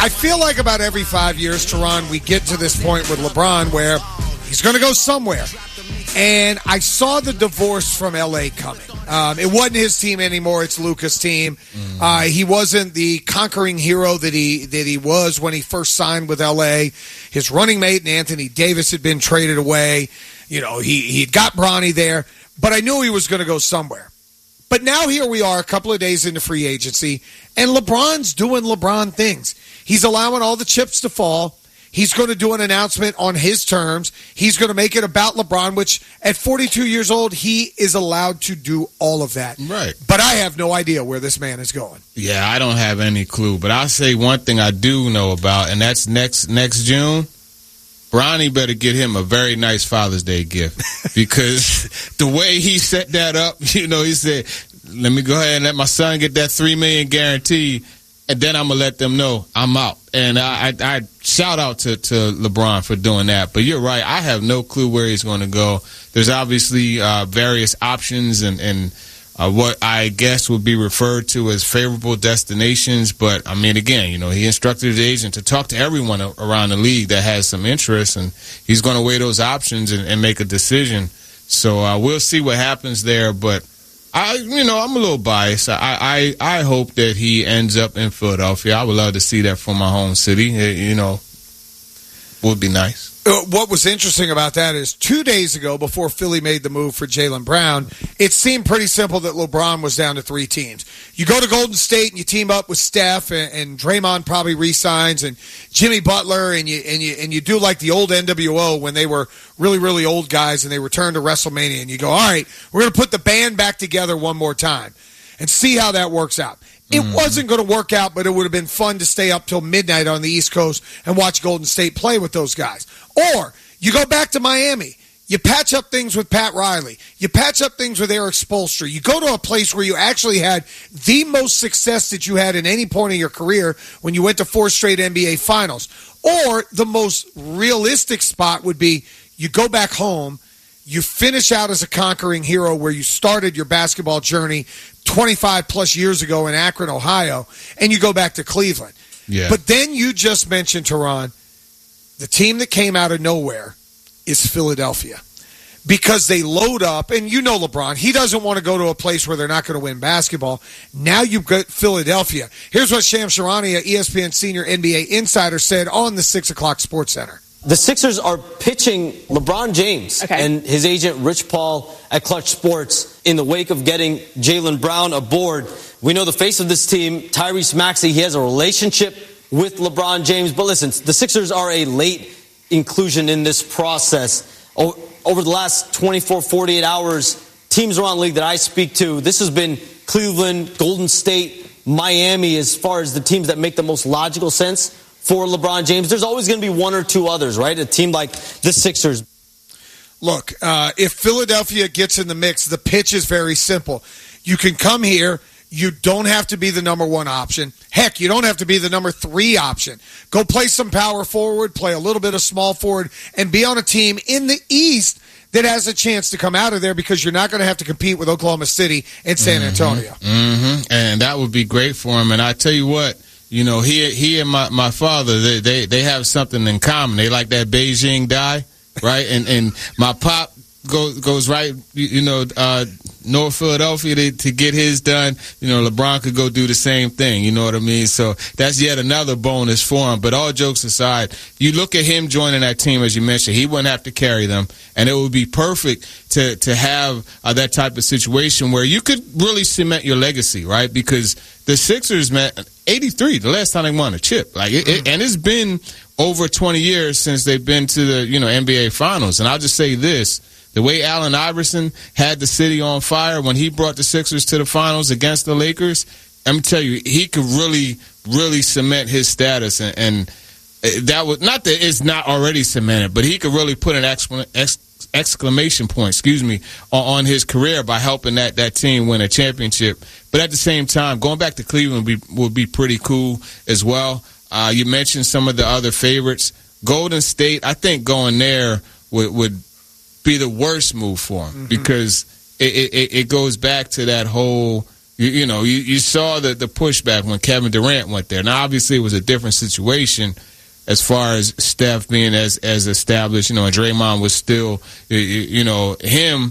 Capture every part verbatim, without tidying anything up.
I feel like about every five years, Teron, we get to this point with LeBron where he's going to go somewhere. And I saw the divorce from L A coming. Um, it wasn't his team anymore. It's Luka's team. Mm. Uh, he wasn't the conquering hero that he that he was when he first signed with L A. His running mate, Anthony Davis, had been traded away. You know, he he got Bronny there. But I knew he was going to go somewhere. But now here we are a couple of days into free agency, and LeBron's doing LeBron things. He's allowing all the chips to fall. He's going to do an announcement on his terms. He's going to make it about LeBron, which at forty-two years old, he is allowed to do all of that. Right. But I have no idea where this man is going. Yeah, I don't have any clue. But I'll say one thing I do know about, and that's next next June. Bronny better get him a very nice Father's Day gift, because the way he set that up, you know, he said, let me go ahead and let my son get that three million dollars guarantee, and then I'm going to let them know I'm out. And I, I, I shout out to, to LeBron for doing that. But you're right, I have no clue where he's going to go. There's obviously uh, various options and, and uh, what I guess would be referred to as favorable destinations. But, I mean, again, you know, he instructed his agent to talk to everyone around the league that has some interest, and he's going to weigh those options and, and make a decision. So uh, we'll see what happens there. But, I, you know, I'm a little biased. I, I, I hope that he ends up in Philadelphia. I would love to see that from my home city. It, you know, would be nice. What was interesting about that is two days ago, before Philly made the move for Jaylen Brown, it seemed pretty simple that LeBron was down to three teams. You go to Golden State and you team up with Steph, and, and Draymond probably re-signs, and Jimmy Butler, and you and you and you do like the old N W O when they were really, really old guys and they returned to WrestleMania, and you go, all right, we're going to put the band back together one more time and see how that works out. It mm. wasn't going to work out, but it would have been fun to stay up till midnight on the East Coast and watch Golden State play with those guys. Or you go back to Miami. You patch up things with Pat Riley. You patch up things with Eric Spoelstra. You go to a place where you actually had the most success that you had in any point of your career when you went to four straight N B A Finals. Or the most realistic spot would be you go back home, you finish out as a conquering hero where you started your basketball journey twenty-five plus years ago in Akron, Ohio, and you go back to Cleveland. Yeah. But then you just mentioned, Teron, the team that came out of nowhere is Philadelphia, because they load up, and you know LeBron, he doesn't want to go to a place where they're not going to win basketball. Now you've got Philadelphia. Here's what Shams Charania, E S P N senior N B A insider, said on the six o'clock Sports Center. The Sixers are pitching LeBron James okay. and his agent Rich Paul at Clutch Sports in the wake of getting Jaylen Brown aboard. We know the face of this team, Tyrese Maxey, he has a relationship with LeBron James. But listen, the Sixers are a late inclusion in this process. Over the last twenty-four, forty-eight hours, teams around the league that I speak to, this has been Cleveland, Golden State, Miami, as far as the teams that make the most logical sense for LeBron James. There's always going to be one or two others, right? A team like the Sixers. Look, uh, if Philadelphia gets in the mix, the pitch is very simple. You can come here. You don't have to be the number one option. Heck, you don't have to be the number three option. Go play some power forward, play a little bit of small forward, and be on a team in the East that has a chance to come out of there, because you're not going to have to compete with Oklahoma City and San Antonio. Mm-hmm. Mm-hmm. And that would be great for him. And I tell you what, you know, he he and my, my father, they, they, they have something in common. They like that Beijing dye, right? And and my pop goes goes right, you know, uh, North Philadelphia to, to get his done. You know, LeBron could go do the same thing. You know what I mean? So that's yet another bonus for him. But all jokes aside, you look at him joining that team, as you mentioned, he wouldn't have to carry them, and it would be perfect to to have uh, that type of situation where you could really cement your legacy, right? Because the Sixers, man, eighty-three, the last time they won a chip, like, it, it, and it's been over twenty years since they've been to the, you know, N B A Finals. And I'll just say this. The way Allen Iverson had the city on fire when he brought the Sixers to the finals against the Lakers, let me tell you, he could really, really cement his status. And, and that was not that it's not already cemented, but he could really put an exclamation point, excuse me, on, on his career by helping that, that team win a championship. But at the same time, going back to Cleveland would be, would be pretty cool as well. Uh, you mentioned some of the other favorites. Golden State, I think going there would, would be the worst move for him, mm-hmm. because it, it, it goes back to that whole You, you know, you, you saw the, the pushback when Kevin Durant went there. Now, obviously, it was a different situation as far as Steph being as, as established, you know, and Draymond was still, you, you know, him.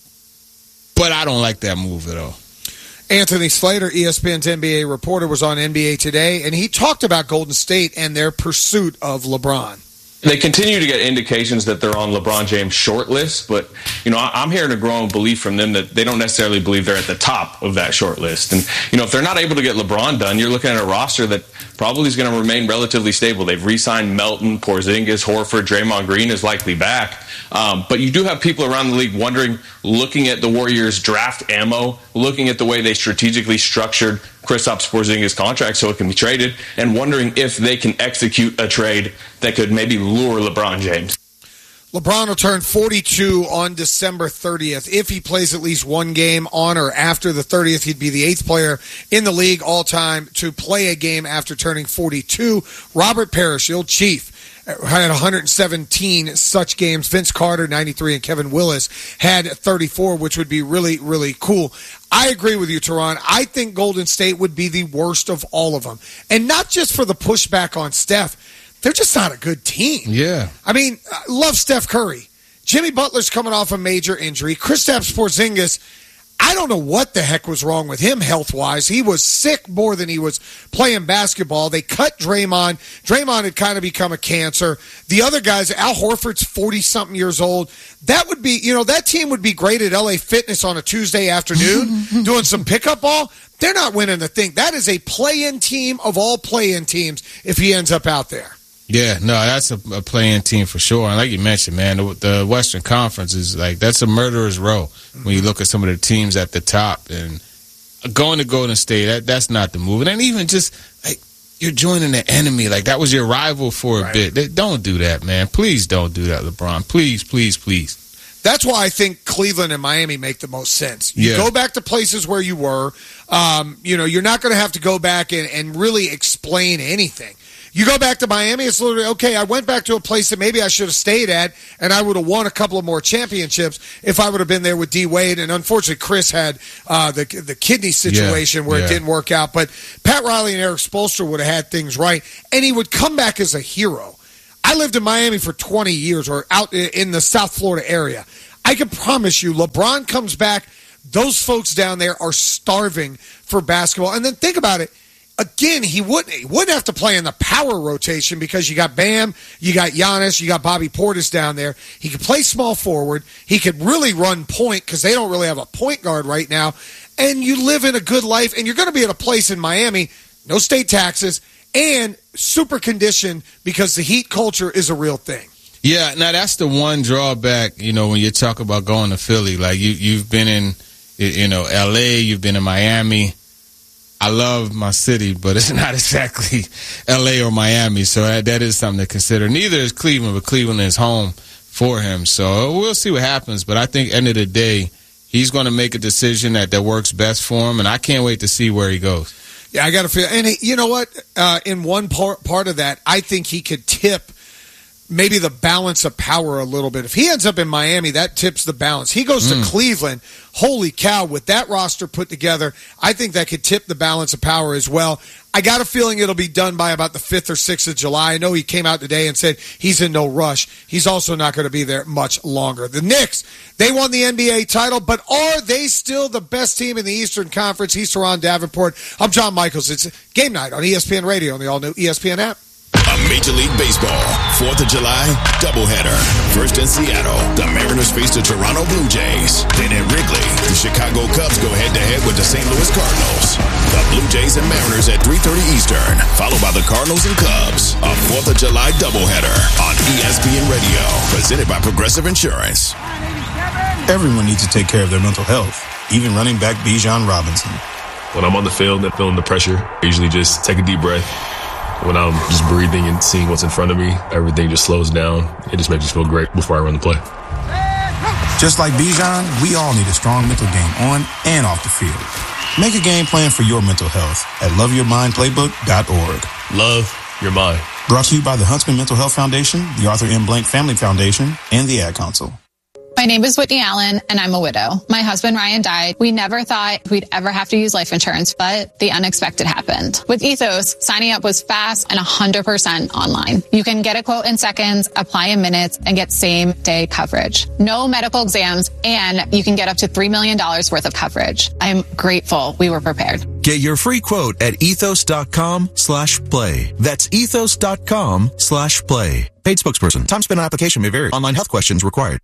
But I don't like that move at all. Anthony Slater, E S P N's N B A reporter, was on N B A Today, and he talked about Golden State and their pursuit of LeBron. They continue to get indications that they're on LeBron James' short list, but you know, I'm hearing a growing belief from them that they don't necessarily believe they're at the top of that short list. And you know, if they're not able to get LeBron done, you're looking at a roster that probably is going to remain relatively stable. They've re-signed Melton, Porzingis, Horford, Draymond Green is likely back. Um, but you do have people around the league wondering, looking at the Warriors' draft ammo, looking at the way they strategically structured Kristaps Porzingis' contract so it can be traded, and wondering if they can execute a trade that could maybe lure LeBron James. LeBron will turn forty-two on December thirtieth. If he plays at least one game on or after the thirtieth, he'd be the eighth player in the league all-time to play a game after turning forty-two. Robert Parrish, the old Chief, had one hundred seventeen such games. Vince Carter, ninety-three, and Kevin Willis had thirty-four, which would be really, really cool. I agree with you, Teron. I think Golden State would be the worst of all of them. And not just for the pushback on Steph. They're just not a good team. Yeah. I mean, I love Steph Curry. Jimmy Butler's coming off a major injury. Kristaps Porzingis, I don't know what the heck was wrong with him health-wise. He was sick more than he was playing basketball. They cut Draymond. Draymond had kind of become a cancer. The other guys, Al Horford's forty-something years old. That would be, you know, that team would be great at L A Fitness on a Tuesday afternoon doing some pickup ball. They're not winning the thing. That is a play-in team of all play-in teams if he ends up out there. Yeah, no, that's a, a play-in team for sure. And like you mentioned, man, the, the Western Conference is like, that's a murderer's row when you look at some of the teams at the top. And going to Golden State, that, that's not the move. And even just, like, you're joining the enemy. Like, that was your rival for a right. bit. They, don't do that, man. Please don't do that, LeBron. Please, please, please. That's why I think Cleveland and Miami make the most sense. You yeah. go back to places where you were. Um, you know, you're not going to have to go back and, and really explain anything. You go back to Miami, it's literally, okay, I went back to a place that maybe I should have stayed at, and I would have won a couple of more championships if I would have been there with D. Wade. And unfortunately, Chris had uh, the the kidney situation yeah, where yeah. it didn't work out. But Pat Riley and Eric Spoelstra would have had things right, and he would come back as a hero. I lived in Miami for twenty years, or out in the South Florida area. I can promise you, LeBron comes back, those folks down there are starving for basketball. And then think about it. Again, he wouldn't he wouldn't have to play in the power rotation because you got Bam, you got Giannis, you got Bobby Portis down there. He could play small forward. He could really run point because they don't really have a point guard right now. And you live in a good life, and you're going to be at a place in Miami, no state taxes, and super conditioned because the Heat culture is a real thing. Yeah, now that's the one drawback, you know, when you talk about going to Philly. Like, you, you've been in, you know, L A, you've been in Miami. I love my city, but it's not exactly L A or Miami, so that, that is something to consider. Neither is Cleveland, but Cleveland is home for him. So we'll see what happens, but I think end of the day, he's going to make a decision that, that works best for him, and I can't wait to see where he goes. Yeah, I got to feel, and he, you know what? Uh, in one part, part of that, I think he could tip maybe the balance of power a little bit. If he ends up in Miami, that tips the balance. He goes mm. to Cleveland. Holy cow, with that roster put together, I think that could tip the balance of power as well. I got a feeling it'll be done by about the fifth or sixth of July. I know he came out today and said he's in no rush. He's also not going to be there much longer. The Knicks, they won the N B A title, but are they still the best team in the Eastern Conference? He's Teron Davenport. I'm John Michaels. It's game night on E S P N Radio and the all-new E S P N app. A Major League Baseball fourth of July doubleheader. First in Seattle, the Mariners face the Toronto Blue Jays. Then at Wrigley, the Chicago Cubs go head-to-head with the Saint Louis Cardinals. The Blue Jays and Mariners at three thirty Eastern, followed by the Cardinals and Cubs. A fourth of July doubleheader on E S P N Radio, presented by Progressive Insurance. Everyone needs to take care of their mental health, even running back Bijan Robinson. When I'm on the field and feeling the pressure, I usually just take a deep breath. When I'm just breathing and seeing what's in front of me, everything just slows down. It just makes me feel great before I run the play. Just like Bijan, we all need a strong mental game on and off the field. Make a game plan for your mental health at love your mind playbook dot org. Love your mind. Brought to you by the Huntsman Mental Health Foundation, the Arthur M. Blank Family Foundation, and the Ad Council. My name is Whitney Allen, and I'm a widow. My husband, Ryan, died. We never thought we'd ever have to use life insurance, but the unexpected happened. With Ethos, signing up was fast and one hundred percent online. You can get a quote in seconds, apply in minutes, and get same-day coverage. No medical exams, and you can get up to three million dollars worth of coverage. I'm grateful we were prepared. Get your free quote at ethos.com slash play. That's ethos.com slash play. Paid spokesperson. Time spent on application may vary. Online health questions required.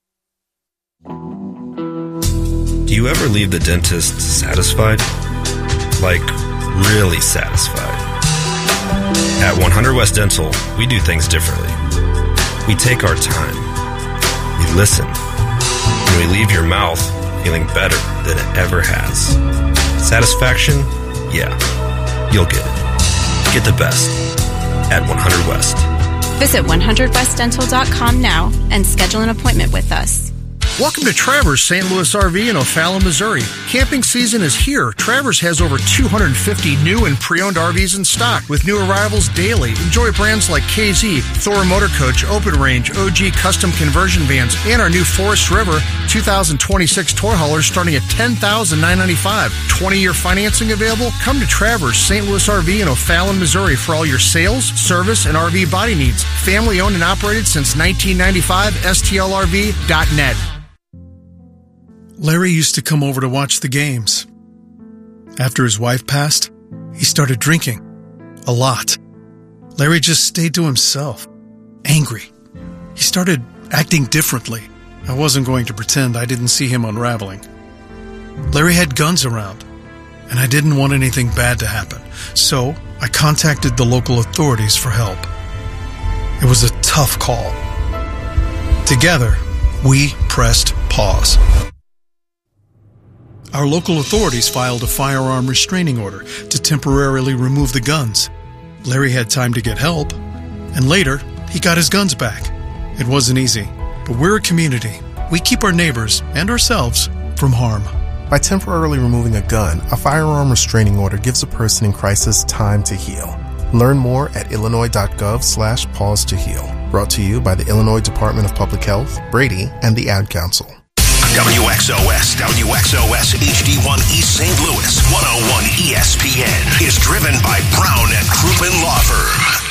Do you ever leave the dentist satisfied? Like, really satisfied? At one hundred West Dental, we do things differently. We take our time. We listen. And we leave your mouth feeling better than it ever has. Satisfaction? Yeah. You'll get it. Get the best at one hundred West. Visit one hundred west dental dot com now and schedule an appointment with us. Welcome to Travers Saint Louis R V in O'Fallon, Missouri. Camping season is here. Travers has over two hundred fifty new and pre-owned R Vs in stock with new arrivals daily. Enjoy brands like K Z, Thor Motor Coach, Open Range, O G Custom Conversion Vans, and our new Forest River two thousand twenty-six tour haulers starting at ten thousand nine hundred ninety-five dollars. twenty-year financing available? Come to Travers Saint Louis R V in O'Fallon, Missouri for all your sales, service, and R V body needs. Family owned and operated since nineteen ninety-five. S T L R V dot net. Larry used to come over to watch the games. After his wife passed, he started drinking. A lot. Larry just stayed to himself. Angry. He started acting differently. I wasn't going to pretend I didn't see him unraveling. Larry had guns around, and I didn't want anything bad to happen. So I contacted the local authorities for help. It was a tough call. Together, we pressed pause. Our local authorities filed a firearm restraining order to temporarily remove the guns. Larry had time to get help, and later, he got his guns back. It wasn't easy, but we're a community. We keep our neighbors and ourselves from harm. By temporarily removing a gun, a firearm restraining order gives a person in crisis time to heal. Learn more at illinois.gov slash pause to heal. Brought to you by the Illinois Department of Public Health, Brady, and the Ad Council. W X O S, W X O S H D one East Saint Louis, one oh one E S P N is driven by Brown and Crouppen Law Firm.